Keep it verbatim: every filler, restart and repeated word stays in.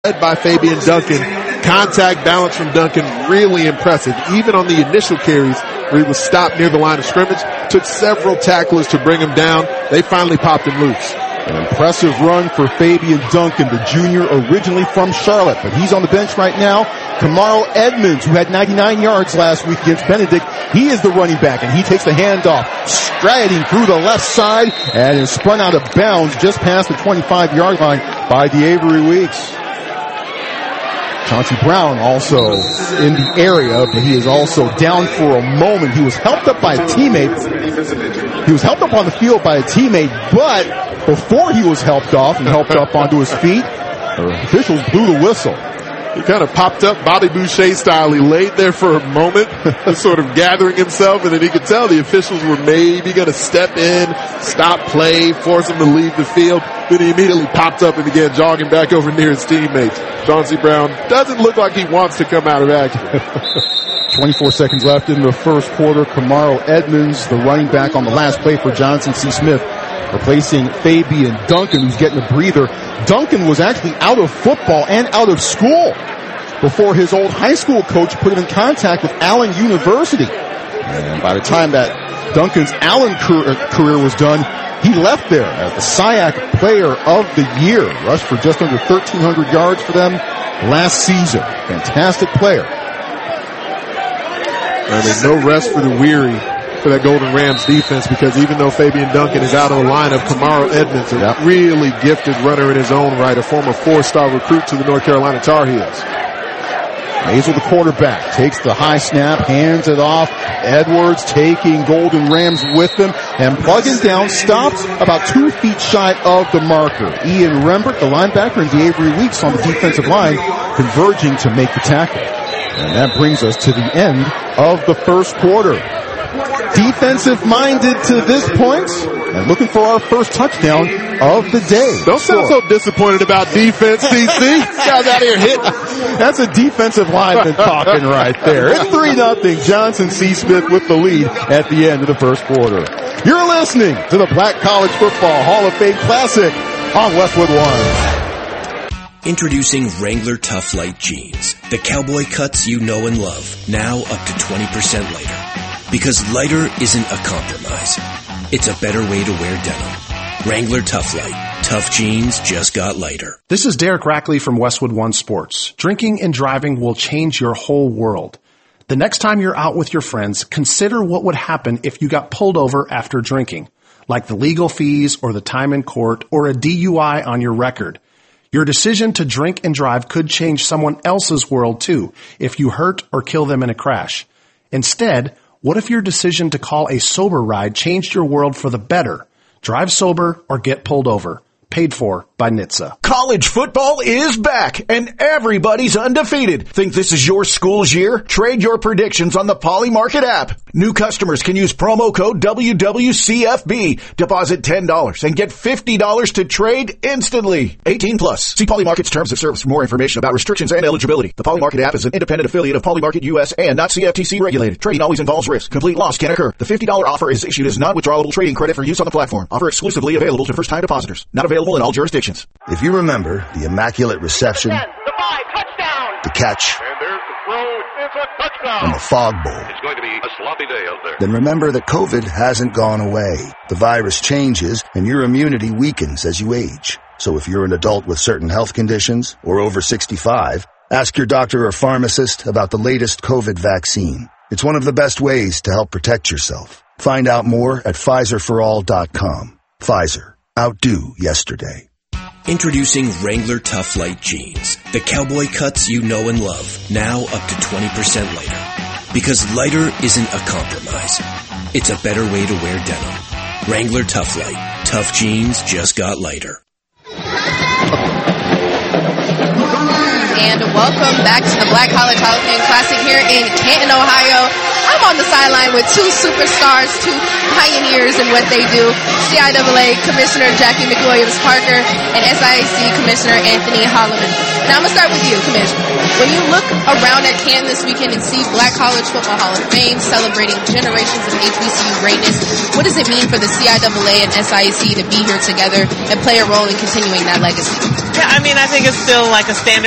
led by Fabian Duncan. Contact balance from Duncan, really impressive. Even on the initial carries where he was stopped near the line of scrimmage, took several tacklers to bring him down. They finally popped him loose. An impressive run for Fabian Duncan, the junior originally from Charlotte, but he's on the bench right now. Kamaro Edmonds, who had ninety-nine yards last week against Benedict, he is the running back, and he takes the handoff, striding through the left side, and is spun out of bounds just past the twenty-five-yard line by DeAvery Weeks. Chauncey Brown also in the area, but he is also down for a moment. He was helped up by a teammate. He was helped up on the field by a teammate, but before he was helped off and helped up onto his feet, the officials blew the whistle. He kind of popped up Bobby Boucher style. He laid there for a moment, sort of gathering himself, and then he could tell the officials were maybe going to step in, stop play, force him to leave the field. Then he immediately popped up and began jogging back over near his teammates. Chauncey Brown doesn't look like he wants to come out of action. twenty-four seconds left in the first quarter. Kamaro Edmonds, the running back on the last play for Johnson C. Smith, replacing Fabian Duncan, who's getting a breather. Duncan was actually out of football and out of school before his old high school coach put him in contact with Allen University. And by the time that Duncan's Allen career was done, he left there as the S I A C Player of the Year. Rushed for just under thirteen hundred yards for them last season. Fantastic player. And there's no rest for the weary for that Golden Rams defense, because even though Fabian Duncan is out of the lineup, Kamaro Edmonds, a yep. really gifted runner in his own right, a former four-star recruit to the North Carolina Tar Heels. Mazel, the quarterback, takes the high snap, hands it off. Edwards taking Golden Rams with him and plugging down, stops about two feet shy of the marker. Ian Rembert, the linebacker, and DeAvery Weeks on the defensive line converging to make the tackle. And that brings us to the end of the first quarter. Defensive-minded to this point, and looking for our first touchdown of the day. Don't sound so disappointed about defense, C C. Guys out here hitting. That's a defensive lineman talking right there. It's three nothing. Johnson C. Smith with the lead at the end of the first quarter. You're listening to the Black College Football Hall of Fame Classic on Westwood One. Introducing Wrangler Tough Light Jeans. The cowboy cuts you know and love. Now up to twenty percent lighter. Because lighter isn't a compromise. It's a better way to wear denim. Wrangler Tough Light. Tough jeans just got lighter. This is Derek Rackley from Westwood One Sports. Drinking and driving will change your whole world. The next time you're out with your friends, consider what would happen if you got pulled over after drinking, like the legal fees or the time in court or a D U I on your record. Your decision to drink and drive could change someone else's world too if you hurt or kill them in a crash. Instead, what if your decision to call a sober ride changed your world for the better? Drive sober or get pulled over. Paid for by N H T S A. College football is back, and everybody's undefeated. Think this is your school's year? Trade your predictions on the Polymarket app. New customers can use promo code W W C F B. Deposit ten dollars and get fifty dollars to trade instantly. eighteen plus. See Polymarket's terms of service for more information about restrictions and eligibility. The Polymarket app is an independent affiliate of Polymarket U S and not C F T C regulated. Trading always involves risk. Complete loss can occur. The fifty dollars offer is issued as non-withdrawable trading credit for use on the platform. Offer exclusively available to first-time depositors. Not available in all jurisdictions. If you remember the immaculate reception, ten, the, five, touchdown. the catch, and there's the throw, it's a touchdown. and the fog bowl, it's going to be a sloppy day out there. Then remember that COVID hasn't gone away. The virus changes and your immunity weakens as you age. So if you're an adult with certain health conditions or over sixty-five, ask your doctor or pharmacist about the latest COVID vaccine. It's one of the best ways to help protect yourself. Find out more at Pfizer for all dot com. Pfizer. Outdo yesterday. Introducing Wrangler Tough Light Jeans. The cowboy cuts you know and love. Now up to twenty percent lighter. Because lighter isn't a compromise. It's a better way to wear denim. Wrangler Tough Light. Tough jeans just got lighter. And welcome back to the Black College Hall of Fame Classic here in Canton, Ohio. I'm on the sideline with two superstars, two pioneers in what they do. C I A A Commissioner Jackie McWilliams-Parker and S I A C Commissioner Anthony Holloman. Now I'm going to start with you, Commissioner. When you look around at Canton this weekend and see Black College Football Hall of Fame celebrating generations of H B C U greatness, what does it mean for the C I A A and S I A C to be here together and play a role in continuing that legacy? Yeah, I mean, I think it's still like a standard